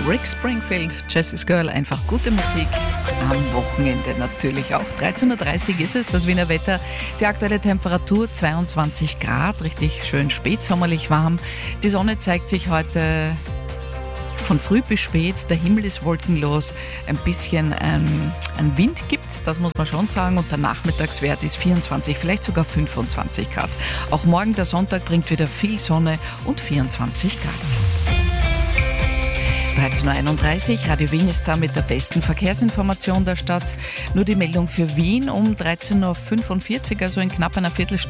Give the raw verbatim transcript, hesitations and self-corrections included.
Rick Springfield, Jessie's Girl, einfach gute Musik. Am Wochenende natürlich auch. dreizehn Uhr dreißig ist es, das Wiener Wetter. Die aktuelle Temperatur zweiundzwanzig Grad, richtig schön spätsommerlich warm. Die Sonne zeigt sich heute von früh bis spät. Der Himmel ist wolkenlos. Ein bisschen ähm, ein Wind gibt's, das muss man schon sagen. Und der Nachmittagswert ist vierundzwanzig, vielleicht sogar fünfundzwanzig Grad. Auch morgen, der Sonntag, bringt wieder viel Sonne und vierundzwanzig Grad. dreizehn Uhr einunddreißig, Radio Wien ist da mit der besten Verkehrsinformation der Stadt. Nur die Meldung für Wien um dreizehn Uhr fünfundvierzig, also in knapp einer Viertelstunde.